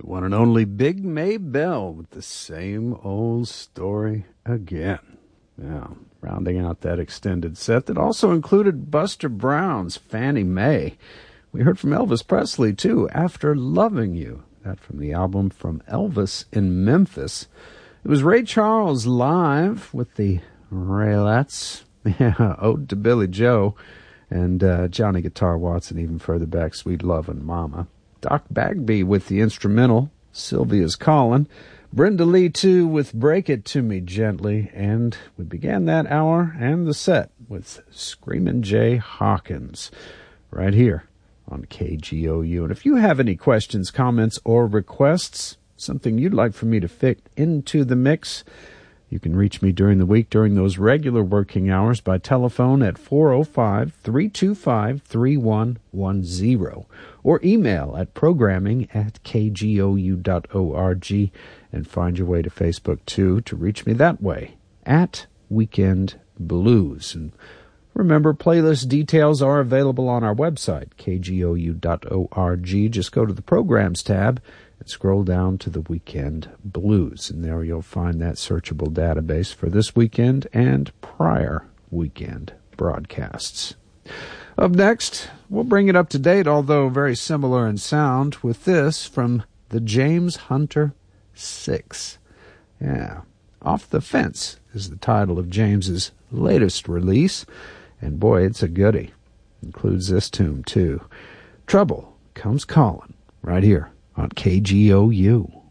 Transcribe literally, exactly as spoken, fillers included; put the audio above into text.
The one and only Big Maybelle with the same old story again. Now, rounding out that extended set that also included Buster Brown's Fannie Mae. We heard from Elvis Presley, too, After Loving You. That from the album From Elvis in Memphis. It was Ray Charles live with the Raelettes. Yeah, Ode to Billy Joe. And uh, Johnny Guitar Watson even further back, Sweet Lovin' Mama. Doc Bagby with the instrumental, Sylvia's Callin'. Brenda Lee, too, with Break It To Me Gently. And we began that hour and the set with Screamin' Jay Hawkins right here on K G O U. And if you have any questions, comments, or requests, something you'd like for me to fit into the mix, you can reach me during the week during those regular working hours by telephone at four oh five, three two five, three one one zero or email at programming at k g o u dot org, and find your way to Facebook, too, to reach me that way, at Weekend Blues. And remember, playlist details are available on our website, k g o u dot org. Just go to the Programs tab and scroll down to the Weekend Blues, and there you'll find that searchable database for this weekend and prior weekend broadcasts. Up next, we'll bring it up to date, although very similar in sound, with this from the James Hunter Six. Yeah, Off the Fence is the title of James's latest release, and boy, it's a goodie. Includes this tune, too. Trouble Comes Calling, right here on K G O U.